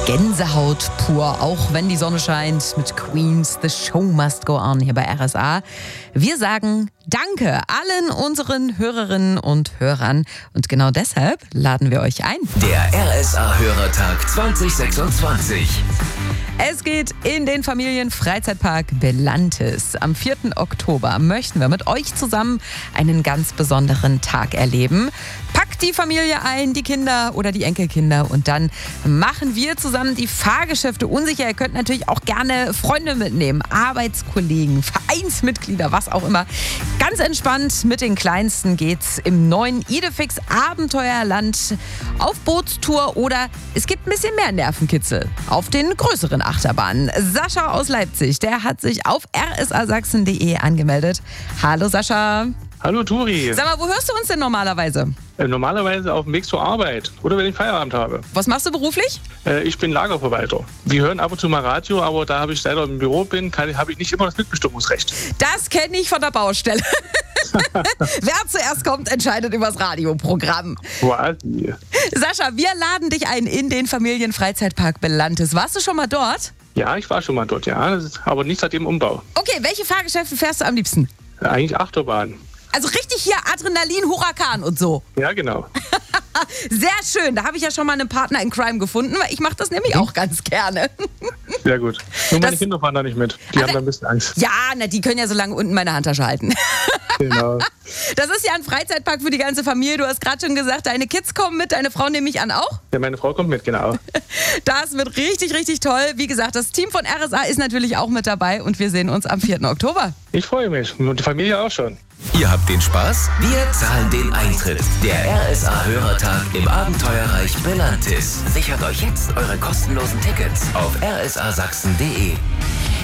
Gänsehaut pur, auch wenn die Sonne scheint mit Queens. The Show Must Go On hier bei RSA. Wir sagen Danke allen unseren Hörerinnen und Hörern und genau deshalb laden wir euch ein. Der RSA-Hörertag 2026. Es geht in den Familienfreizeitpark Belantis. Am 4. Oktober möchten wir mit euch zusammen einen ganz besonderen Tag erleben. Packt die Familie ein, die Kinder oder die Enkelkinder und dann machen wir zusammen die Fahrgeschäfte unsicher. Ihr könnt natürlich auch gerne Freunde mitnehmen, Arbeitskollegen, Vereinsmitglieder, was auch immer. Ganz entspannt mit den Kleinsten geht's im neuen Idefix Abenteuerland auf Bootstour oder es gibt ein bisschen mehr Nervenkitzel auf den größeren Achterbahnen. Sascha aus Leipzig, der hat sich auf rsasachsen.de angemeldet. Hallo Sascha. Hallo Turi. Sag mal, wo hörst du uns denn normalerweise? Normalerweise auf dem Weg zur Arbeit oder wenn ich Feierabend habe. Was machst du beruflich? Ich bin Lagerverwalter. Wir hören ab und zu mal Radio, aber da ich leider im Büro bin, habe ich nicht immer das Mitbestimmungsrecht. Das kenne ich von der Baustelle. Wer zuerst kommt, entscheidet über das Radioprogramm. Quasi. Sascha, wir laden dich ein in den Familienfreizeitpark Belantis. Warst du schon mal dort? Ja, ich war schon mal dort, ja. Aber nicht seit dem Umbau. Okay, welche Fahrgeschäfte fährst du am liebsten? Eigentlich Achterbahn. Also richtig hier Adrenalin, Huracan und so. Ja, genau. Sehr schön. Da habe ich ja schon mal einen Partner in Crime gefunden, weil ich mache das nämlich auch ganz gerne. Sehr gut. Nur meine Kinder fahren da nicht mit. Die haben da ein bisschen Angst. Ja, na, die können ja so lange unten meine Handtasche halten. Genau. Das ist ja ein Freizeitpark für die ganze Familie. Du hast gerade schon gesagt, deine Kids kommen mit, deine Frau nehme ich an auch? Ja, meine Frau kommt mit, genau. Das wird richtig, richtig toll. Wie gesagt, das Team von RSA ist natürlich auch mit dabei und wir sehen uns am 4. Oktober. Ich freue mich und die Familie auch schon. Ihr habt den Spaß? Wir zahlen den Eintritt. Der RSA-Hörertag im Abenteuerreich Belantis. Sichert euch jetzt eure kostenlosen Tickets auf rsasachsen.de.